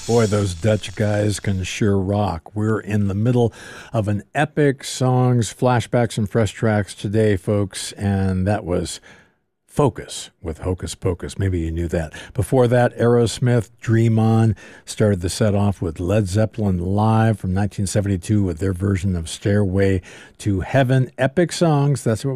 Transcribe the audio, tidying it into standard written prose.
Boy, those Dutch guys can sure rock. We're in the middle of an epic songs, flashbacks, and fresh tracks today, folks, and that was Focus with Hocus Pocus. Maybe you knew that. Before that, Aerosmith, Dream On, started the set off with Led Zeppelin Live from 1972 with their version of Stairway to Heaven. Epic songs, that's what